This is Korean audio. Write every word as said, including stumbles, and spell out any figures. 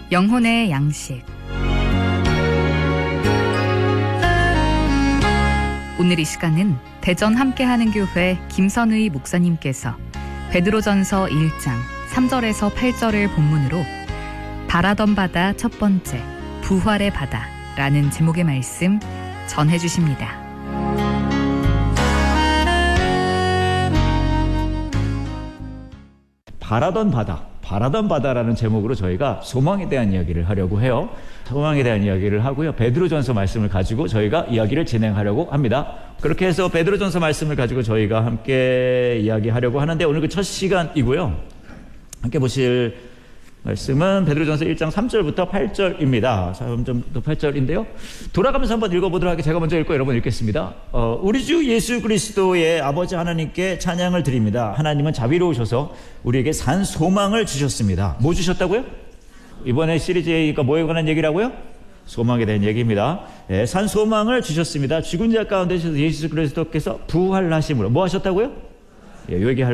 영혼의 양식. 오늘 이 시간은 대전 함께하는 교회 김선의 목사님께서 베드로전서 일 장 삼 절에서 팔 절을 본문으로 바라던 바다 첫 번째 부활의 바다라는 제목의 말씀 전해주십니다. 바라던 바다, 바라던 바다라는 제목으로 저희가 소망에 대한 이야기를 하려고 해요. 소망에 대한 이야기를 하고요. 베드로전서 말씀을 가지고 저희가 이야기를 진행하려고 합니다. 그렇게 해서 베드로전서 말씀을 가지고 저희가 함께 이야기하려고 하는데 오늘 그 첫 시간이고요. 함께 보실 말씀은 베드로전서 일 장 삼 절부터 팔 절입니다. 삼 절부터 팔 절인데요. 돌아가면서 한번 읽어보도록 하겠습니다. 제가 먼저 읽고 여러분 읽겠습니다. 어, 우리 주 예수 그리스도의 아버지 하나님께 찬양을 드립니다. 하나님은 자비로우셔서 우리에게 산 소망을 주셨습니다. 뭐 주셨다고요? 이번에 시리즈가 뭐에 관한 얘기라고요? 소망에 대한 얘기입니다. 예, 산 소망을 주셨습니다. 죽은 자 가운데 예수 그리스도께서 부활하심으로 뭐 하셨다고요? 예, 요 얘기할